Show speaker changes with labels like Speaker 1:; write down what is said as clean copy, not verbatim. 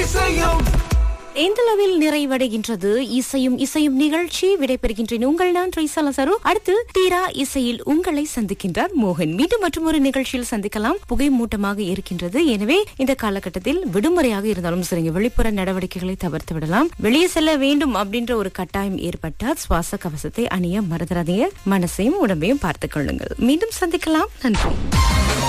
Speaker 1: இசையும்
Speaker 2: இந்தளவில் நிறைவடைகின்றது இசையும் இசையும் நிகழ்ச்சி. விடைபெறுகின்றேன். உங்கள் நான் ட்ரைசாலா சரு. அடுத்து தீரா இசையில் உங்களை சந்திக்கின்றார் மோகன். மீண்டும் மற்றும் ஒரு நிகழ்ச்சியில் சந்திக்கலாம். புகை மூட்டமாக இருக்கின்றது. எனவே இந்த காலகட்டத்தில் விடுமுறையாக இருந்தாலும் சரிங்க, வெளிப்புற நடவடிக்கைகளை தவிர்த்து விடலாம். வெளியே செல்ல வேண்டும் அப்படின்ற ஒரு கட்டாயம் ஏற்பட்டால் சுவாச கவசத்தை அணிய மறந்துடாதீங்க. மனசையும் உடம்பையும் பார்த்துக் கொள்ளுங்கள். மீண்டும் சந்திக்கலாம். நன்றி.